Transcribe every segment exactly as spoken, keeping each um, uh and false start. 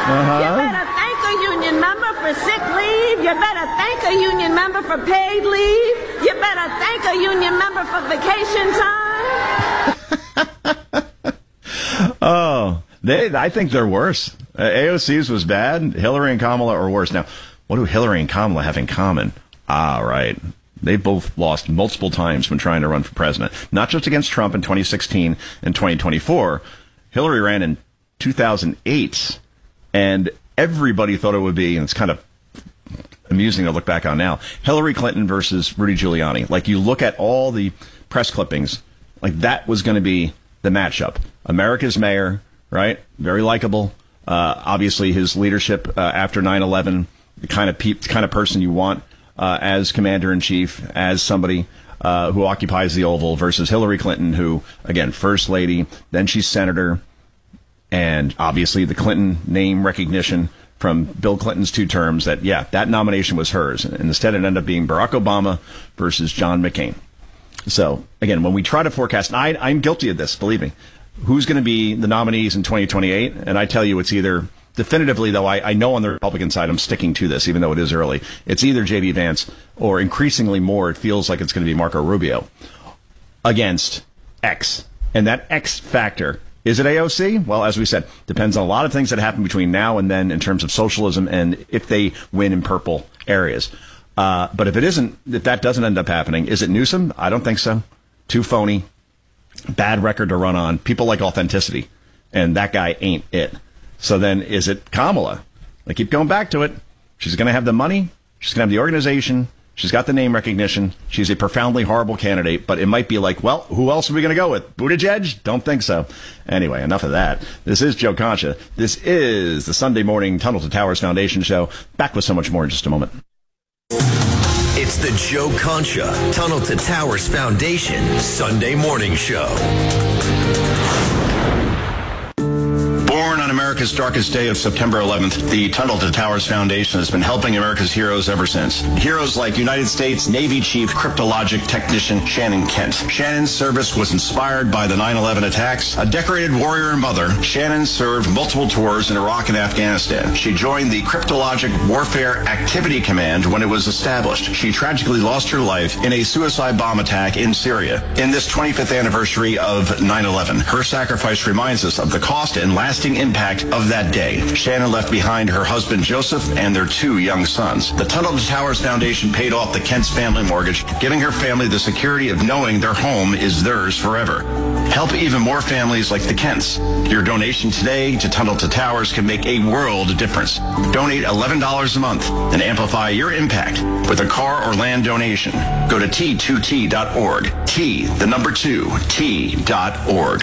Uh-huh. You better thank a union member for sick leave. You better thank a union member for paid leave. You better thank a union member for vacation time. Oh, they, I think they're worse. Uh, A O C's was bad. Hillary and Kamala are worse. Now, what do Hillary and Kamala have in common? Ah, right. They both lost multiple times when trying to run for president. Not just against Trump in twenty sixteen and twenty twenty-four. Hillary ran in two thousand eight, and everybody thought it would be, and it's kind of amusing to look back on now, Hillary Clinton versus Rudy Giuliani. Like, you look at all the press clippings, like that was going to be the matchup. America's mayor, right? Very likable. Uh, obviously, his leadership uh, after nine eleven, the kind of pe- kind of person you want uh, as commander-in-chief, as somebody uh, who occupies the Oval, versus Hillary Clinton, who, again, first lady, then she's senator, and obviously the Clinton name recognition from Bill Clinton's two terms that, yeah, that nomination was hers. And instead it ended up being Barack Obama versus John McCain. So, again, when we try to forecast, and I, I'm guilty of this, believe me, who's going to be the nominees in twenty twenty-eight? And I tell you, it's either, definitively, though, I, I know on the Republican side I'm sticking to this, even though it is early, it's either J D. Vance or increasingly more, it feels like it's going to be Marco Rubio against X. And that X factor, is it A O C? Well, as we said, depends on a lot of things that happen between now and then in terms of socialism and if they win in purple areas. Uh, but if it isn't, if that doesn't end up happening, is it Newsom? I don't think so. Too phony. Bad record to run on. People like authenticity. And that guy ain't it. So then is it Kamala? I keep going back to it. She's going to have the money. She's going to have the organization. She's got the name recognition. She's a profoundly horrible candidate, but it might be like, well, who else are we going to go with? Buttigieg? Don't think so. Anyway, enough of that. This is Joe Concha. This is the Sunday morning Tunnel to Towers Foundation show. Back with so much more in just a moment. It's the Joe Concha Tunnel to Towers Foundation Sunday morning show. Born on America's darkest day of September eleventh, the Tunnel to Towers Foundation has been helping America's heroes ever since. Heroes like United States Navy Chief Cryptologic Technician Shannon Kent. Shannon's service was inspired by the nine eleven attacks. A decorated warrior and mother, Shannon served multiple tours in Iraq and Afghanistan. She joined the Cryptologic Warfare Activity Command when it was established. She tragically lost her life in a suicide bomb attack in Syria. In this twenty-fifth anniversary of nine eleven, her sacrifice reminds us of the cost and lasting impact of that day. Shannon left behind her husband Joseph and their two young sons. The Tunnel to Towers Foundation paid off the Kent's family mortgage, giving her family the security of knowing their home is theirs forever. Help even more families like the Kents. Your donation today to Tunnel to Towers can make a world of difference. Donate eleven dollars a month and amplify your impact with a car or land donation. Go to T two T dot org. T, the number two, T dot org.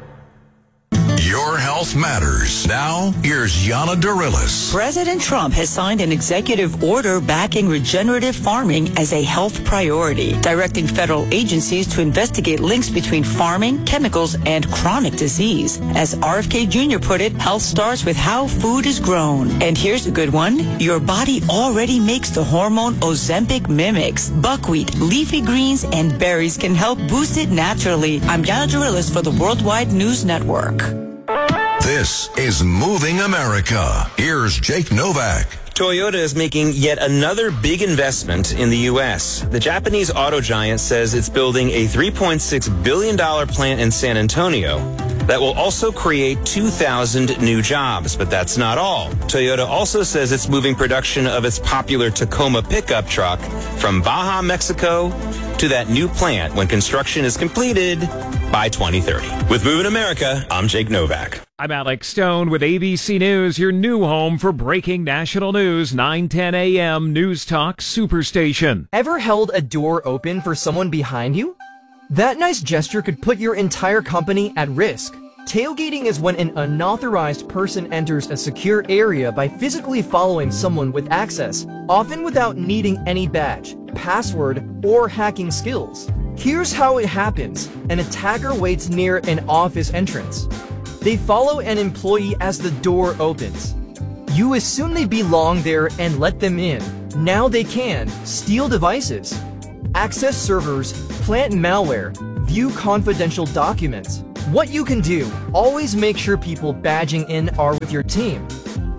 Your health matters. Now, here's Yana Darilis. President Trump has signed an executive order backing regenerative farming as a health priority, directing federal agencies to investigate links between farming, chemicals, and chronic disease. As R F K Junior put it, health starts with how food is grown. And here's a good one. Your body already makes the hormone Ozempic mimics. Buckwheat, leafy greens, and berries can help boost it naturally. I'm Yana Darilis for the Worldwide News Network. This is Moving America. Here's Jake Novak. Toyota is making yet another big investment in the U S. The Japanese auto giant says it's building a three point six billion dollars plant in San Antonio that will also create two thousand new jobs. But that's not all. Toyota also says it's moving production of its popular Tacoma pickup truck from Baja, Mexico to that new plant when construction is completed by twenty thirty. With Moving America, I'm Jake Novak. I'm Alex Stone with A B C News, your new home for breaking national news, nine ten a.m. News Talk Superstation. Ever held a door open for someone behind you? That nice gesture could put your entire company at risk. Tailgating is when an unauthorized person enters a secure area by physically following someone with access, often without needing any badge, password, or hacking skills. Here's how it happens. An attacker waits near an office entrance. They follow an employee as the door opens. You assume they belong there and let them in. Now they can steal devices, access servers, plant malware, view confidential documents. What you can do, always make sure people badging in are with your team.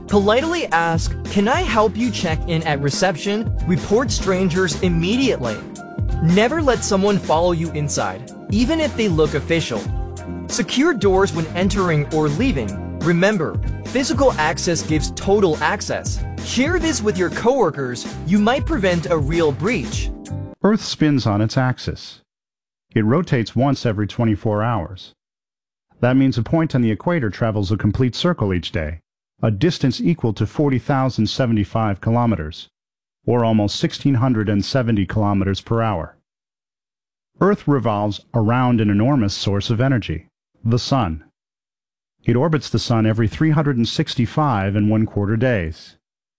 Politely ask, "Can I help you check in at reception?" Report strangers immediately. Never let someone follow you inside, even if they look official. Secure doors when entering or leaving. Remember, physical access gives total access. Share this with your coworkers. You might prevent a real breach. Earth spins on its axis. It rotates once every twenty-four hours. That means a point on the equator travels a complete circle each day, a distance equal to forty thousand seventy-five kilometers, or almost one thousand six hundred seventy kilometers per hour. Earth revolves around an enormous source of energy, the Sun. It orbits the Sun every three hundred sixty-five and one quarter days.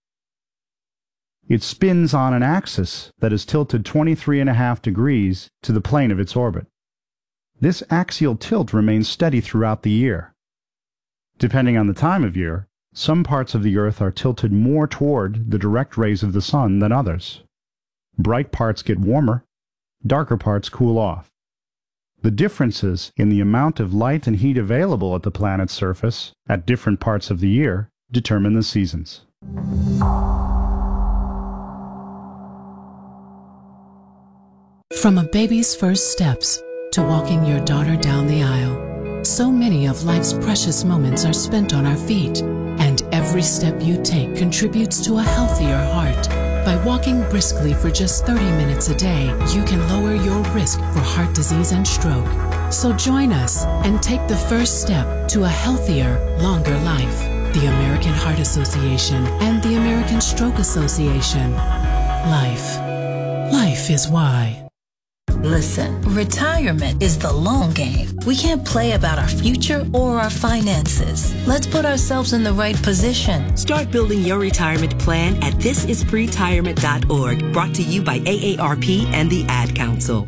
It spins on an axis that is tilted twenty-three and a half degrees to the plane of its orbit. This axial tilt remains steady throughout the year. Depending on the time of year, some parts of the Earth are tilted more toward the direct rays of the Sun than others. Bright parts get warmer, darker parts cool off. The differences in the amount of light and heat available at the planet's surface at different parts of the year determine the seasons. From a baby's first steps to walking your daughter down the aisle, so many of life's precious moments are spent on our feet, and every step you take contributes to a healthier heart. By walking briskly for just thirty minutes a day, you can lower your risk for heart disease and stroke. So join us and take the first step to a healthier, longer life. The American Heart Association and the American Stroke Association. Life. Life is why. Listen, retirement is the long game. We can't play about our future or our finances. Let's put ourselves in the right position. Start building your retirement plan at this is pretirement dot org. Brought to you by A A R P and the Ad Council.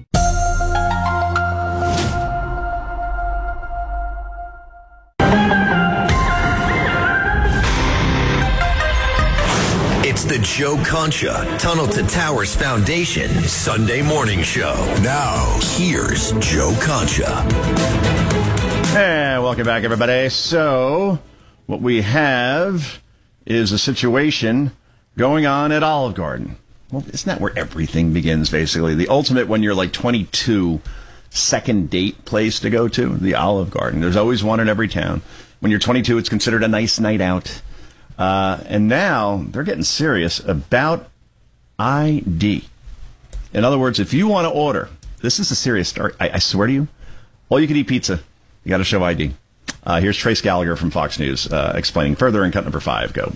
It's the Joe Concha Tunnel to Towers Foundation Sunday Morning Show. Now, here's Joe Concha. Hey, welcome back, everybody. So, what we have is a situation going on at Olive Garden. Well, isn't that where everything begins, basically? The ultimate, when you're like twenty-two, second date place to go to, the Olive Garden. There's always one in every town. When you're twenty-two, it's considered a nice night out. Uh, and now they're getting serious about I D. In other words, if you want to order, this is a serious start. I, I swear to you, all you can eat pizza, you got to show I D. Uh, here's Trace Gallagher from Fox News uh, explaining further in cut number five. Go.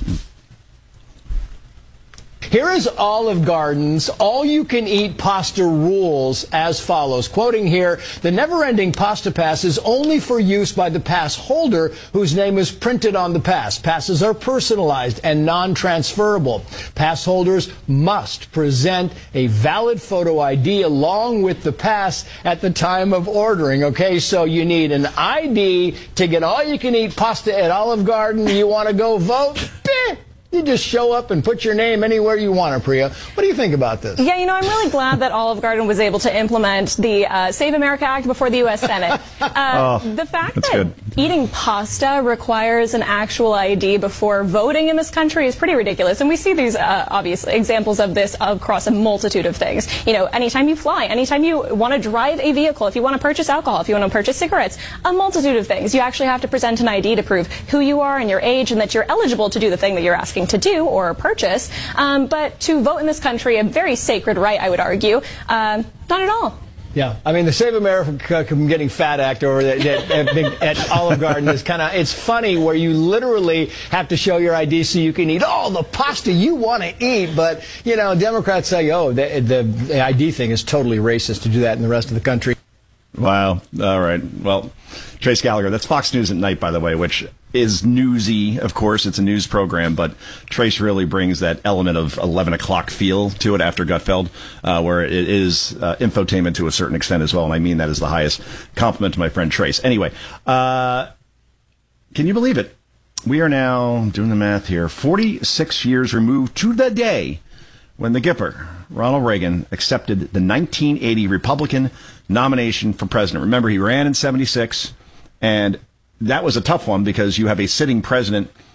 Here is Olive Garden's all-you-can-eat pasta rules as follows. Quoting here, the never-ending pasta pass is only for use by the pass holder whose name is printed on the pass. Passes are personalized and non-transferable. Pass holders must present a valid photo I D along with the pass at the time of ordering. Okay, so you need an I D to get all-you-can-eat pasta at Olive Garden. You want to go vote? You just show up and put your name anywhere you want, Priya. What do you think about this? Yeah, you know, I'm really glad that Olive Garden was able to implement the uh, Save America Act before the U S Senate. Uh, oh, the fact that good. eating pasta requires an actual I D before voting in this country is pretty ridiculous. And we see these uh, obvious examples of this across a multitude of things. You know, anytime you fly, anytime you want to drive a vehicle, if you want to purchase alcohol, if you want to purchase cigarettes, a multitude of things. You actually have to present an I D to prove who you are and your age and that you're eligible to do the thing that you're asking to do or purchase. Um, but to vote in this country, a very sacred right, I would argue, um, not at all. Yeah, I mean, the Save America from Getting Fat Act over at, at, at Olive Garden is kind of, it's funny where you literally have to show your I D so you can eat all the pasta you want to eat. But, you know, Democrats say, oh, the, the, the I D thing is totally racist to do that in the rest of the country. Wow. All right. Well, Trace Gallagher, that's Fox News at Night, by the way, which is newsy. Of course, it's a news program, but Trace really brings that element of eleven o'clock feel to it after Gutfeld, uh, where it is uh, infotainment to a certain extent as well. And I mean that as the highest compliment to my friend Trace. Anyway, uh, can you believe it? We are now doing the math here, forty-six years removed to the day when the Gipper, Ronald Reagan, accepted the nineteen eighty Republican nomination for president. Remember, he ran in seventy-six, and that was a tough one because you have a sitting president